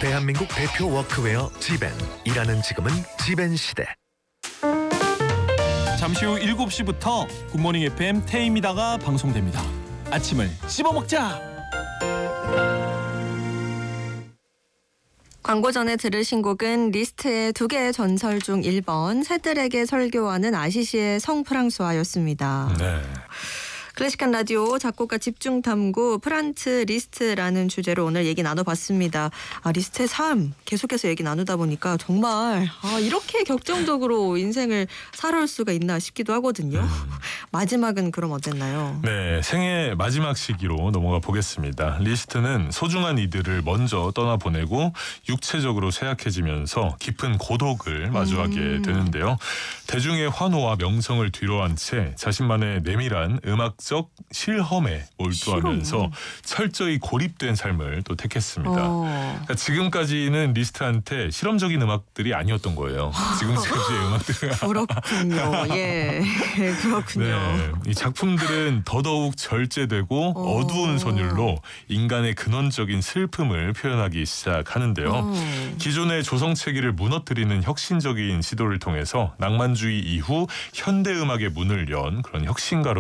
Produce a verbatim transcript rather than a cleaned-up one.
대한민국 대표 워크웨어 지벤. 일하는 지금은 지벤 시대. 잠시 후 일곱 시부터 굿모닝 에프엠 태임이다가 방송됩니다. 아침을 씹어먹자. 광고 전에 들으신 곡은 리스트의 두 개의 전설 중 일 번 새들에게 설교하는 아시시의 성프랑스와였습니다. 네. 클래식한 라디오 작곡가 집중탐구 프란츠 리스트라는 주제로 오늘 얘기 나눠봤습니다. 아, 리스트의 삶 계속해서 얘기 나누다 보니까 정말 아, 이렇게 격정적으로 인생을 살아올 수가 있나 싶기도 하거든요. 음. 마지막은 그럼 어땠나요? 네, 생애 마지막 시기로 넘어가 보겠습니다. 리스트는 소중한 이들을 먼저 떠나보내고 육체적으로 쇠약해지면서 깊은 고독을 마주하게 음. 되는데요. 대중의 환호와 명성을 뒤로한 채 자신만의 내밀한 음악적 실험에 몰두하면서 실험. 철저히 고립된 삶을 또 택했습니다. 어. 그러니까 지금까지는 리스트한테 실험적인 음악들이 아니었던 거예요. 지금까지의 음악들은. 그렇군요. 예, 그렇군요. 네, 이 작품들은 더더욱 절제되고 어. 어두운 선율로 인간의 근원적인 슬픔을 표현하기 시작하는데요. 어. 기존의 조성 체계를 무너뜨리는 혁신적인 시도를 통해서 낭만주의 이후 현대 음악의 문을 연 그런 혁신가로